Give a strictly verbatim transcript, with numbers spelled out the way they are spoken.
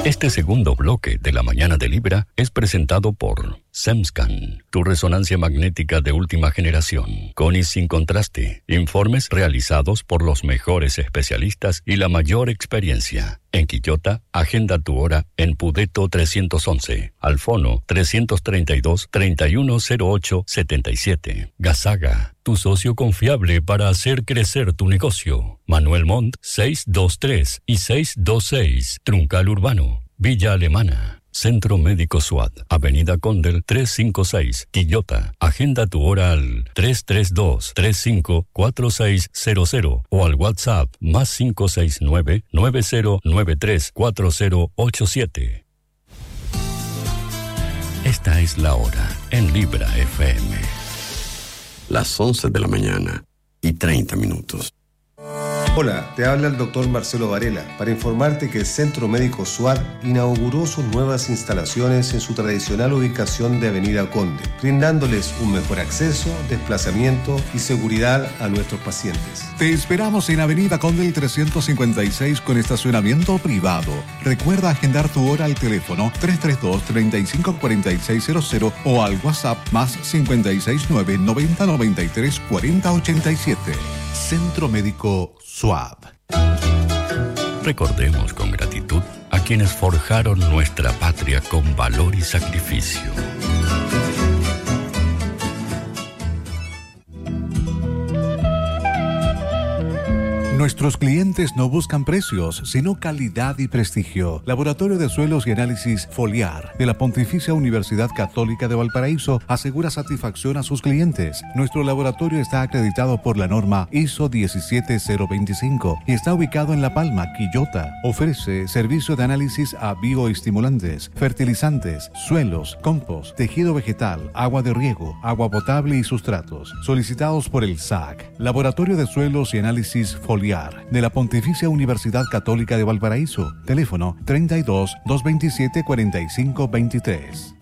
Este segundo bloque de la mañana de Libra es presentado por SEMSCAN, tu resonancia magnética de última generación, con y sin contraste, informes realizados por los mejores especialistas y la mayor experiencia. En Quillota, agenda tu hora en Pudeto trescientos once, al fono trescientos treinta y dos, treinta y uno cero ocho, setenta y siete. Gazaga, tu socio confiable para hacer crecer tu negocio. Manuel Montt, seiscientos veintitrés y seiscientos veintiséis, Truncal Urbano, Villa Alemana. Centro Médico SWAT, Avenida Condel trescientos cincuenta y seis, Quillota. Agenda tu hora al tres tres dos, tres cinco cuatro seis cero cero o al WhatsApp más cinco seis nueve, nueve cero nueve tres, cuatro cero ocho siete. Esta es la hora en Libra F M. Las once de la mañana y treinta minutos. Hola, te habla el doctor Marcelo Varela para informarte que el Centro Médico SWAT inauguró sus nuevas instalaciones en su tradicional ubicación de Avenida Conde, brindándoles un mejor acceso, desplazamiento y seguridad a nuestros pacientes. Te esperamos en Avenida Conde trescientos cincuenta y seis con estacionamiento privado. Recuerda agendar tu hora al teléfono tres tres dos, treinta y cinco cuarenta y seis cero cero o al WhatsApp más cincuenta y seis nueve, noventa noventa y tres, cuarenta ochenta y siete. Centro Médico SWAT. Recordemos con gratitud a quienes forjaron nuestra patria con valor y sacrificio. Nuestros clientes no buscan precios, sino calidad y prestigio. Laboratorio de Suelos y Análisis Foliar de la Pontificia Universidad Católica de Valparaíso asegura satisfacción a sus clientes. Nuestro laboratorio está acreditado por la norma I S O diecisiete cero veinticinco y está ubicado en La Palma, Quillota. Ofrece servicio de análisis a bioestimulantes, fertilizantes, suelos, compost, tejido vegetal, agua de riego, agua potable y sustratos. Solicitados por el S A C. Laboratorio de Suelos y Análisis Foliar de la Pontificia Universidad Católica de Valparaíso. Teléfono treinta y dos, doscientos veintisiete, cuarenta y cinco veintitrés.